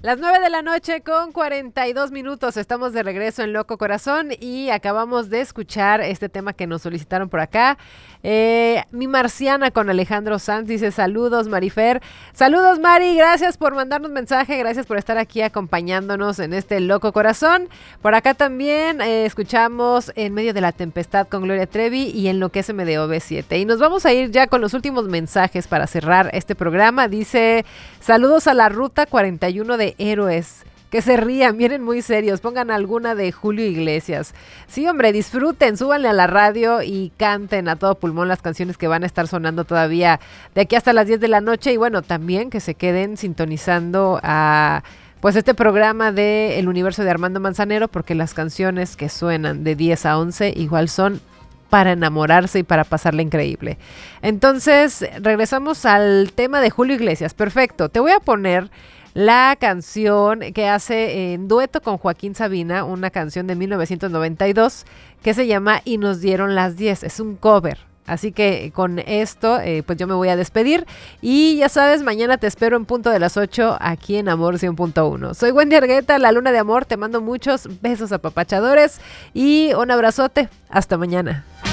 Las 9 de la noche con 42 minutos. Estamos de regreso en Loco Corazón y acabamos de escuchar este tema que nos solicitaron por acá. Mi Marciana con Alejandro Sanz dice saludos Marifer. Saludos Mari, gracias por mandarnos mensaje, gracias por estar aquí acompañándonos en este Loco Corazón. Por acá también escuchamos En medio de la tempestad con Gloria Trevi y Enloquéceme de OV7. Y nos vamos a ir ya con los últimos mensajes para cerrar este programa. Dice saludos a la ruta 41 de Héroes. Que se rían, vienen muy serios, pongan alguna de Julio Iglesias. Sí, hombre, disfruten, súbanle a la radio y canten a todo pulmón las canciones que van a estar sonando todavía de aquí hasta las 10 de la noche. Y bueno, también que se queden sintonizando a pues este programa de El Universo de Armando Manzanero, porque las canciones que suenan de 10 a 11 igual son para enamorarse y para pasarla increíble. Entonces, regresamos al tema de Julio Iglesias. Perfecto, te voy a poner la canción que hace en dueto con Joaquín Sabina, una canción de 1992 que se llama Y nos dieron las 10, es un cover. Así que con esto, pues yo me voy a despedir y ya sabes, mañana te espero en punto de las 8 aquí en Amor 100.1. Soy Wendy Argueta, la Luna de Amor, te mando muchos besos apapachadores y un abrazote. Hasta mañana.